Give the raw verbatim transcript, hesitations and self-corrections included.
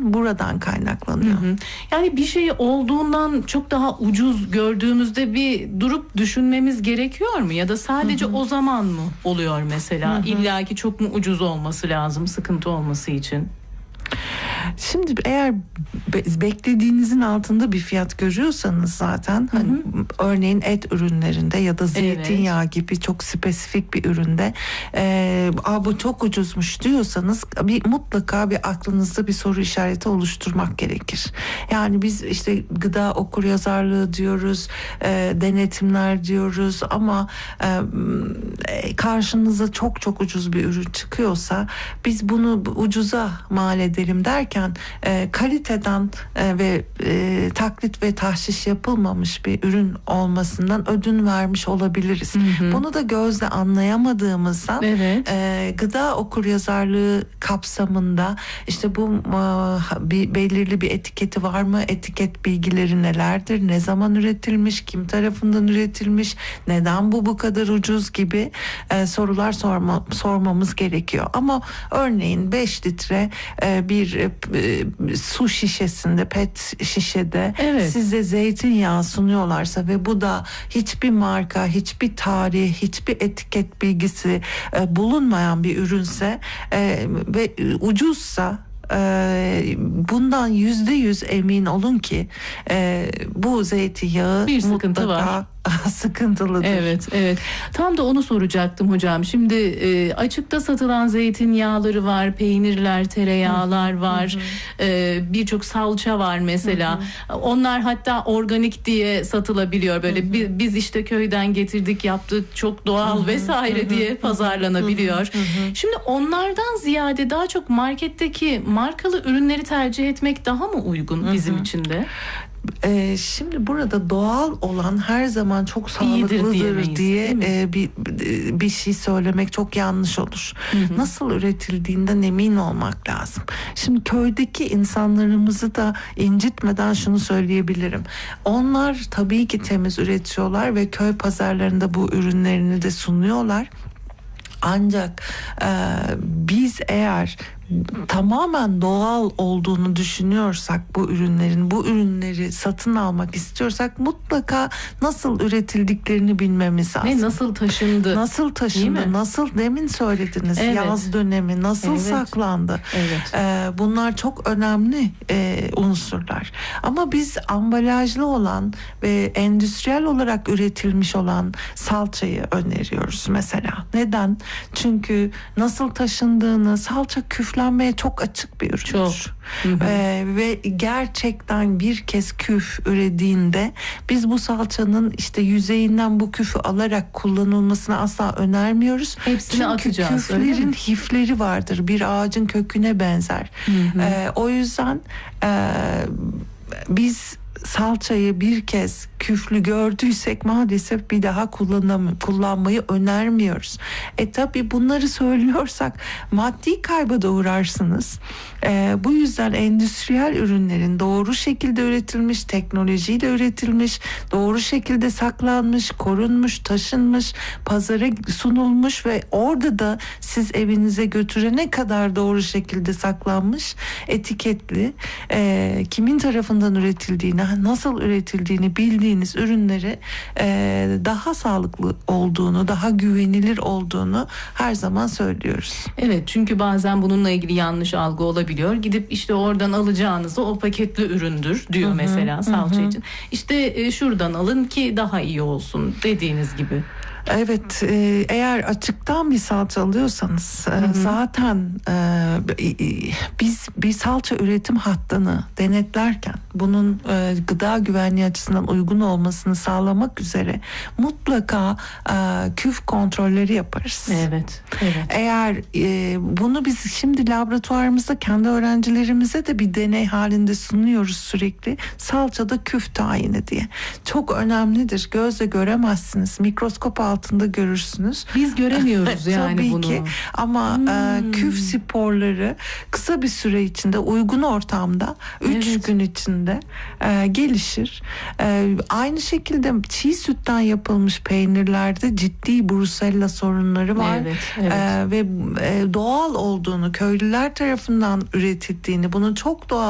zaten buradan kaynaklanıyor. Hı hı. Yani bir şey olduğundan çok daha ucuz gördüğümüzde bir durup düşünmemiz gerekiyor mu? Ya da sadece hı hı. o zaman mı oluyor mesela? Hı hı. İlla ki çok mu ucuz olması lazım sıkıntı olması için? Şimdi eğer be- beklediğinizin altında bir fiyat görüyorsanız zaten hani hı hı. örneğin et ürünlerinde ya da zeytinyağı evet. gibi çok spesifik bir üründe e, Aa, bu çok ucuzmuş diyorsanız bir mutlaka bir aklınızda bir soru işareti oluşturmak gerekir. Yani biz işte gıda okuryazarlığı diyoruz, e, denetimler diyoruz ama e, karşınıza çok çok ucuz bir ürün çıkıyorsa biz bunu ucuza mal edelim derken e, kaliteden e, ve e, taklit ve tahşiş yapılmamış bir ürün olmasından ödün vermiş olabiliriz. Hı hı. Bunu da gözle anlayamadığımızdan evet. e, gıda okuryazarlığı kapsamında işte bu e, bir belirli bir etiketi var mı? Etiket bilgileri nelerdir? Ne zaman üretilmiş? Kim tarafından üretilmiş? Neden bu bu kadar ucuz gibi e, sorular sorma, sormamız gerekiyor. Ama örneğin beş litre e, bir e, su şişesinde, pet şişede evet. size zeytinyağı sunuyorlarsa ve bu da hiçbir marka, hiçbir tarih, hiçbir etiket bilgisi e, bulunmayan bir ürünse e, ve ucuzsa e, bundan yüzde yüz emin olun ki e, bu zeytinyağı bir sıkıntı mutlaka var. sıkıntılıdır. Evet, evet. Tam da onu soracaktım hocam. Şimdi e, açıkta satılan zeytinyağları var, peynirler, tereyağlar var, e, birçok salça var mesela. Hı hı. Onlar hatta organik diye satılabiliyor. Böyle hı hı. biz işte köyden getirdik, yaptık, çok doğal hı hı. vesaire hı hı. diye pazarlanabiliyor. Hı hı. Şimdi onlardan ziyade daha çok marketteki markalı ürünleri tercih etmek daha mı uygun hı hı. bizim için de? Ee, şimdi burada doğal olan her zaman çok sağlıklıdır diye e, bir bir şey söylemek çok yanlış olur. Hı hı. Nasıl üretildiğinden emin olmak lazım. Şimdi köydeki insanlarımızı da incitmeden şunu söyleyebilirim. Onlar tabii ki temiz üretiyorlar ve köy pazarlarında bu ürünlerini de sunuyorlar. Ancak e, biz eğer tamamen doğal olduğunu düşünüyorsak bu ürünlerin, bu ürünleri satın almak istiyorsak mutlaka nasıl üretildiklerini bilmemiz lazım. Ne nasıl taşındı? Nasıl taşındı? Nasıl demin söylediniz evet. yaz dönemi nasıl evet. saklandı? Evet. Ee, bunlar çok önemli e, unsurlar. Ama biz ambalajlı olan ve endüstriyel olarak üretilmiş olan salçayı öneriyoruz mesela. Neden? Çünkü nasıl taşındığını, salça küflenmeye çok açık bir üründür. Çok. Ee, ve gerçekten bir kez küf ürediğinde biz bu salçanın işte yüzeyinden bu küfü alarak kullanılmasını asla önermiyoruz. Hepsini Çünkü atacağız. küflerin hifleri vardır. Bir ağacın köküne benzer. Hı hı. Ee, o yüzden e, biz salçayı bir kez küflü gördüysek maalesef bir daha kullanam- kullanmayı önermiyoruz. E tabi bunları söylüyorsak maddi kayba da uğrarsınız. E, bu yüzden endüstriyel ürünlerin doğru şekilde üretilmiş, teknolojiyle üretilmiş, doğru şekilde saklanmış, korunmuş, taşınmış, pazara sunulmuş ve orada da siz evinize götürene kadar doğru şekilde saklanmış, etiketli, e, kimin tarafından üretildiğini, nasıl üretildiğini bildiğiniz ürünleri e, daha sağlıklı olduğunu, daha güvenilir olduğunu her zaman söylüyoruz. Evet, çünkü bazen bununla ilgili yanlış algı olabiliyor. Gidip işte oradan alacağınızda o paketli üründür diyor hı hı, mesela salça hı. için. İşte e, şuradan alın ki daha iyi olsun dediğiniz gibi. Evet, e, eğer açıktan bir salça alıyorsanız e, zaten e, biz bir salça üretim hattını denetlerken bunun e, gıda güvenliği açısından uygun olmasını sağlamak üzere mutlaka e, küf kontrolleri yaparız. Evet. Evet. Eğer e, bunu biz şimdi laboratuvarımızda kendi öğrencilerimize de bir deney halinde sunuyoruz sürekli. Salçada küf tayini diye. Çok önemlidir. Gözle göremezsiniz. Mikroskop altında görürsünüz. Biz göremiyoruz yani Tabii bunu. Tabii ki ama hmm. e, küf sporları kısa bir süre içinde uygun ortamda üç evet. gün içinde e, gelişir. E, aynı şekilde çiğ sütten yapılmış peynirlerde ciddi brusella sorunları var. Evet, evet. E, ve e, doğal olduğunu, köylüler tarafından üretildiğini, bunun çok doğal